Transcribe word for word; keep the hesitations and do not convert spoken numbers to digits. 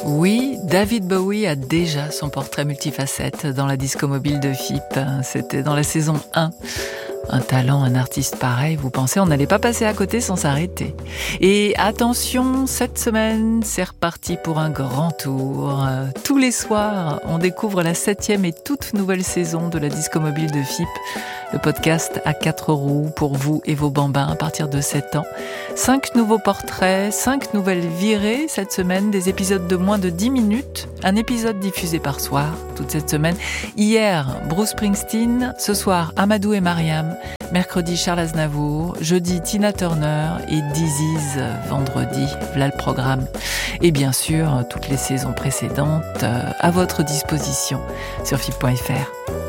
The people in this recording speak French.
Oui, David Bowie a déjà son portrait multifacette dans la disco mobile de F I P. C'était dans la saison un. Un talent, un artiste pareil, vous pensez on n'allait pas passer à côté sans s'arrêter. Et attention, cette semaine, c'est reparti pour un grand tour. Tous les soirs, on découvre la septième et toute nouvelle saison de la disco mobile de F I P, le podcast à quatre roues pour vous et vos bambins à partir de sept ans. Cinq nouveaux portraits, cinq nouvelles virées cette semaine, des épisodes de moins de dix minutes, un épisode diffusé par soir toute cette semaine. Hier, Bruce Springsteen, ce soir, Amadou et Mariam, mercredi Charles Aznavour, jeudi Tina Turner et Disease vendredi, voilà le programme. Et bien sûr, toutes les saisons précédentes à votre disposition sur F I P point F R.